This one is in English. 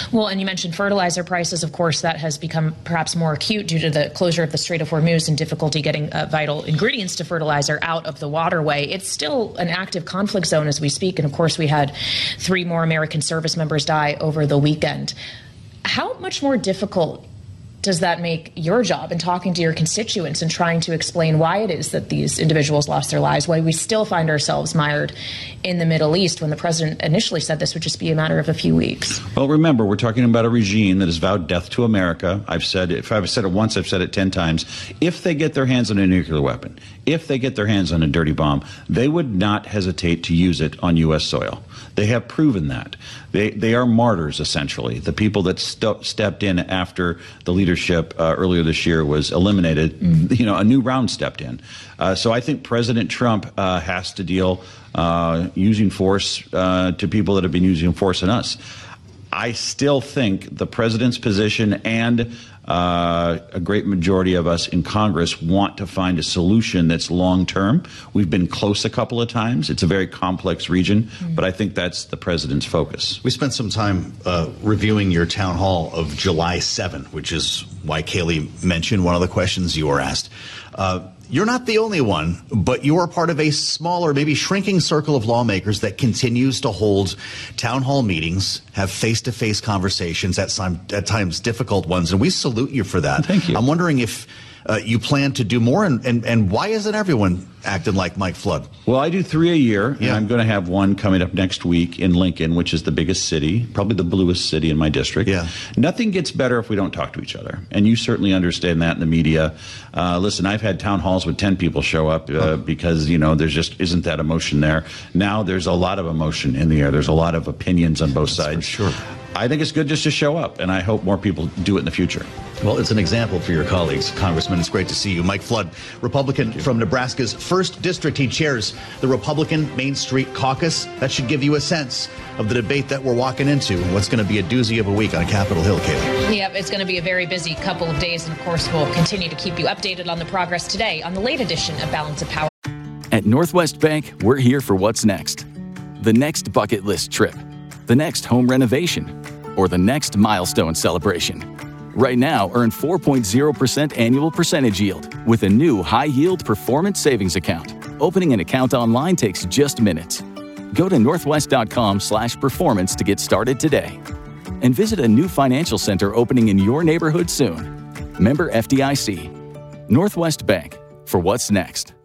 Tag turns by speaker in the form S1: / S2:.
S1: Well, and you mentioned fertilizer prices. Of course, that has become perhaps more acute due to the closure of the Strait of Hormuz and difficulty getting vital ingredients to fertilizer out of the waterway. It's still an active conflict zone as we speak. And of course, we had 3 more American service members die over the weekend. How much more difficult does that make your job in talking to your constituents and trying to explain why it is that these individuals lost their lives, why we still find ourselves mired in the Middle East when the president initially said this would just be a matter of a few weeks?
S2: Well, remember, we're talking about a regime that has vowed death to America. If I've said it once, I've said it 10 times. If they get their hands on a nuclear weapon, if they get their hands on a dirty bomb, they would not hesitate to use it on U.S. soil. They have proven that. They are martyrs, essentially. The people that stepped in after the leadership earlier this year was eliminated, a new round stepped in. So I think President Trump has to deal using force to people that have been using force on us. I still think the president's position and a great majority of us in Congress want to find a solution that's long-term. We've been close a couple of times. It's a very complex region, but I think that's the president's focus.
S3: We spent some time reviewing your town hall of July 7, which is why Kayleigh mentioned one of the questions you were asked. You're not the only one, but you are part of a smaller, maybe shrinking circle of lawmakers that continues to hold town hall meetings, have face-to-face conversations, at times difficult ones, and we salute you for that.
S2: Thank you.
S3: I'm wondering if you plan to do more, and why isn't everyone acting like Mike Flood?
S2: Well, I do 3 a year, and
S3: Yeah.
S2: I'm going to have one coming up next week in Lincoln, which is the biggest city, probably the bluest city in my district.
S3: Yeah.
S2: Nothing gets better if we don't talk to each other, and you certainly understand that in the media. Listen, I've had town halls with 10 people show up because, there just isn't that emotion there. Now there's a lot of emotion in the air. There's a lot of opinions on both sides.
S3: For sure.
S2: I think it's good just to show up, and I hope more people do it in the future.
S3: Well, it's an example for your colleagues. Congressman, it's great to see you. Mike Flood, Republican from Nebraska's 1st District. He chairs the Republican Main Street Caucus. That should give you a sense of the debate that we're walking into. What's going to be a doozy of a week on Capitol Hill, Kayleigh.
S1: Yep, it's going to be a very busy couple of days. And of course, we'll continue to keep you updated on the progress today on the late edition of Balance of Power.
S4: At Northwest Bank, we're here for what's next. The next bucket list trip, the next home renovation, or the next milestone celebration. Right now, earn 4.0% annual percentage yield with a new high-yield performance savings account. Opening an account online takes just minutes. Go to northwest.com/performance to get started today. And visit a new financial center opening in your neighborhood soon. Member FDIC. Northwest Bank, for what's next.